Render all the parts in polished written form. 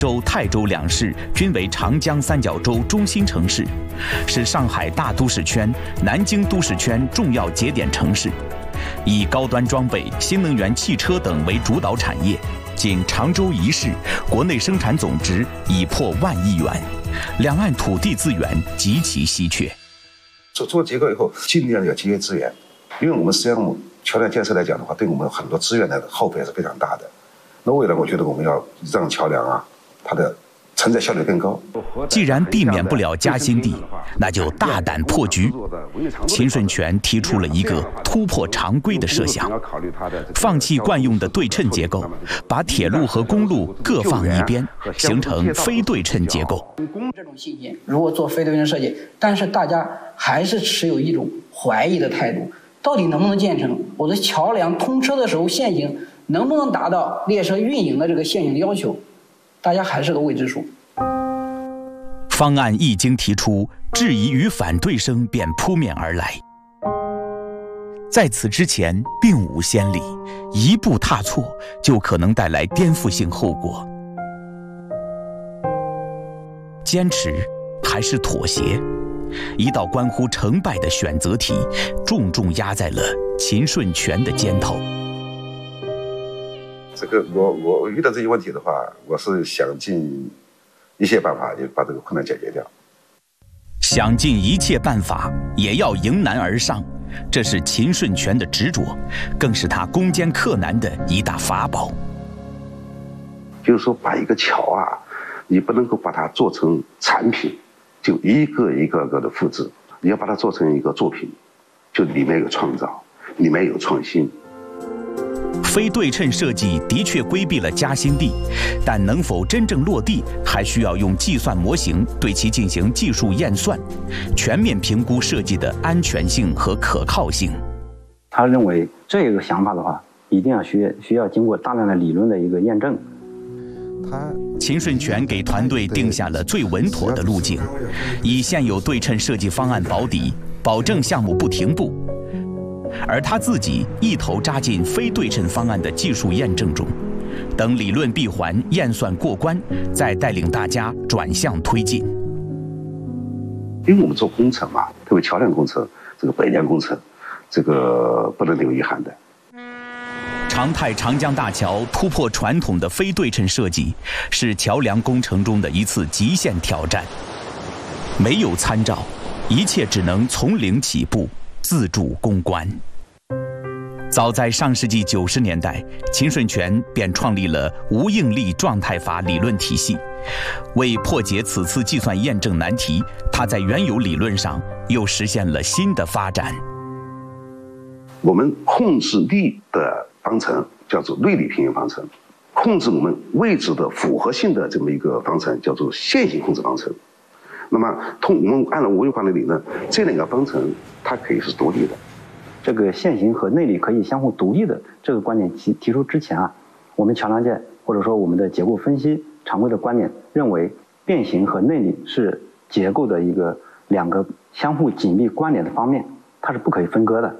州、泰州两市均为长江三角洲中心城市，是上海大都市圈、南京都市圈重要节点城市，以高端装备、新能源汽车等为主导产业。仅常州一市，国内生产总值已破1万亿元，两岸土地资源极其稀缺。 做结构以后，尽量要节约资源，因为我们实际上桥梁建设来讲的话，对我们很多资源的耗费是非常大的。那未来我觉得我们要让桥梁啊，它的承载效率更高。 既然避免不了加新地，那就大胆破局。秦顺全提出了一个突破常规的设想，放弃惯用的对称结构，把铁路和公路各放一边，形成非对称结构。 这种信心，如果做非对称设计，但是大家还是持有一种怀疑的态度，到底能不能建成？我的桥梁通车的时候限行能不能达到列车运营的这个限行的要求？大家还是个未知数。 方案一经提出，质疑与反对声便扑面而来。在此之前并无先例，一步踏错就可能带来颠覆性后果。坚持还是妥协？一道关乎成败的选择题，重重压在了秦顺全的肩头。 这个我遇到这些问题的话，我是想尽一切办法就把这个困难解决掉。 想尽一切办法也要迎难而上，这是秦顺全的执着，更是他攻坚克难的一大法宝。 就是说，把一个桥啊，你不能够把它做成产品，就一个一个的复制，你要把它做成一个作品，就里面有创造，里面有创新。 非对称设计的确规避了加新地，但能否真正落地，还需要用计算模型对其进行技术验算，全面评估设计的安全性和可靠性。 他认为这个想法的话，一定要需要经过大量的理论的一个验证。 秦顺全给团队定下了最稳妥的路径，以现有对称设计方案保底，保证项目不停步。而他自己一头扎进非对称方案的技术验证中，等理论闭环验算过关，再带领大家转向推进。 因为我们做工程嘛，特别桥梁工程、这个北梁工程，这个不能留遗憾的。 长泰长江大桥突破传统的非对称设计，是桥梁工程中的一次极限挑战。没有参照，一切只能从零起步，自主攻关。早在上世纪90年代，秦顺全便创立了无应力状态法理论体系。为破解此次计算验证难题，他在原有理论上又实现了新的发展。 我们控制力的方程叫做内力平衡方程，控制我们位置的复合性的这么一个方程叫做线性控制方程。那么我们按照无有法的理论，这两个方程它可以是独立的。 这个线性和内力可以相互独立的这个观点提出之前啊，我们桥梁界或者说我们的结构分析常规的观点认为，变形和内力是结构的两个相互紧密关联的方面，它是不可以分割的。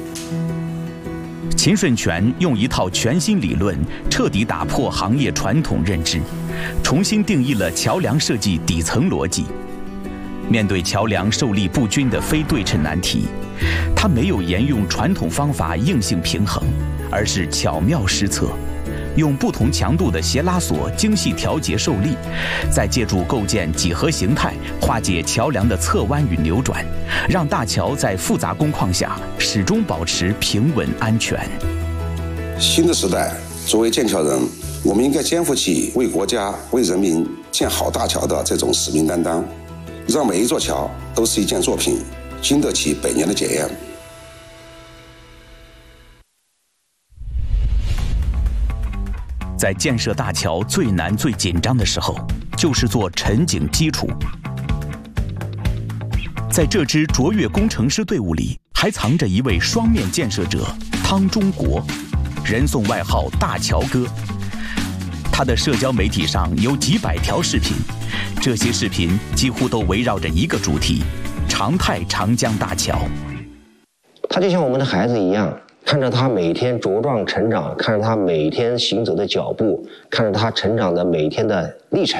秦顺全用一套全新理论彻底打破行业传统认知，重新定义了桥梁设计底层逻辑。面对桥梁受力不均的非对称难题，他没有沿用传统方法硬性平衡，而是巧妙施策，用不同强度的斜拉锁精细调节受力，再借助构建几何形态化解桥梁的侧弯与扭转，让大桥在复杂工况下始终保持平稳安全。 新的时代，作为建桥人，我们应该肩负起为国家、为人民建好大桥的这种使命担当，让每一座桥都是一件作品，经得起100年的检验。 在建设大桥最难最紧张的时候，就是做沉井基础。在这支卓越工程师队伍里，还藏着一位双面建设者汤中国，人送外号大桥哥。他的社交媒体上有几百条视频，这些视频几乎都围绕着一个主题：长泰长江大桥。 他就像我们的孩子一样， 看着他每天茁壮成长，看着他每天行走的脚步，看着他成长的每天的历程。